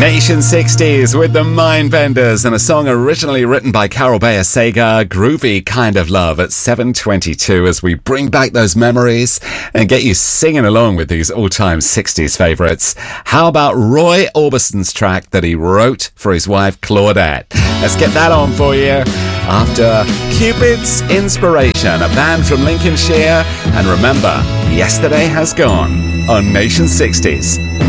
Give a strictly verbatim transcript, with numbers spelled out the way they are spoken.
Nation sixties with the Mindbenders and a song originally written by Carol Bayer Sager, Groovy Kind of Love at seven twenty-two as we bring back those memories and get you singing along with these all-time sixties favourites. How about Roy Orbison's track that he wrote for his wife Claudette? Let's get that on for you after Cupid's Inspiration, a band from Lincolnshire. And remember, yesterday has gone on Nation sixties.